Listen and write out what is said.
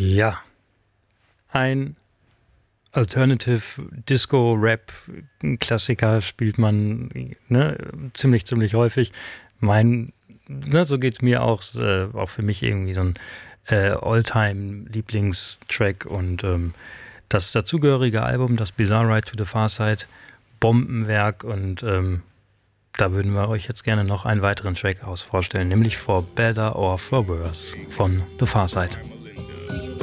Ja, ein Alternative Disco Rap Klassiker spielt man, ne, ziemlich häufig. Mein, so geht's mir auch für mich irgendwie so ein Alltime Lieblingstrack und das dazugehörige Album, das Bizarre Ride to the Far Side, Bombenwerk und da würden wir euch jetzt gerne noch einen weiteren Track vorstellen, nämlich For Better or For Worse von The Far Side.